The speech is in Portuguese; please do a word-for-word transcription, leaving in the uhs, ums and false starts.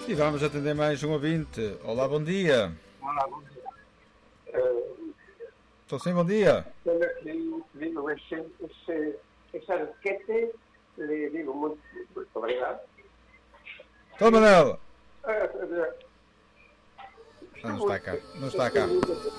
E vamos atender mais um ouvinte. Olá, bom dia. Olá, bom dia. Uh, Estou sim, bom dia. Digo, digo esse, esse, essa requete, lhe digo muito, muito obrigado. Estou, Manel. Uh, uh, Não está cá. Não está cá.